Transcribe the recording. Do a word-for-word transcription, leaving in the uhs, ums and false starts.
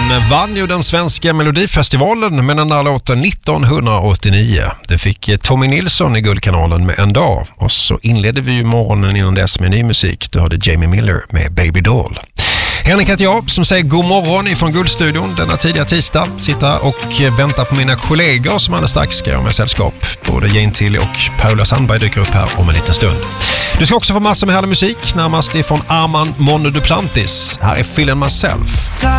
vann ju den svenska Melodifestivalen med den där låten nittonhundraåttionio. Det fick Tommy Nilsson i Guldkanalen med En dag. Och så inledde vi ju morgonen innan dess med ny musik. Du hörde Jamie Miller med Baby Doll. Henrik heter jag som säger god morgon ifrån Guldstudion denna tidiga tisdag. Sitter och väntar på mina kollegor som alldeles strax ska göra med sällskap. Både Jane Tilly och Paula Sandberg dyker upp här om en liten stund. Du ska också få massor med härlig musik, närmast ifrån Armand Mono Duplantis. Här är Feeling Myself.